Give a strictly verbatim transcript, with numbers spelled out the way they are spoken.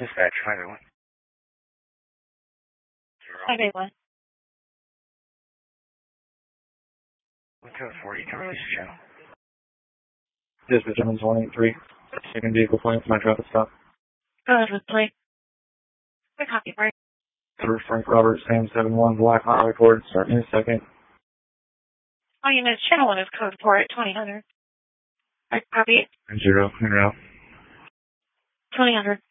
Dispatch, five eight one. five eight one. One two forty-two, release channel. Dispatch, one one eight three. Second vehicle point, my traffic stop. Go ahead with plate. Good copy, Frank. Through Frank Roberts, Sam seven one, Black Hot Record, starting in a second. All units, channel one is code four at twenty hundred. I copy. Zero, in route. twenty hundred.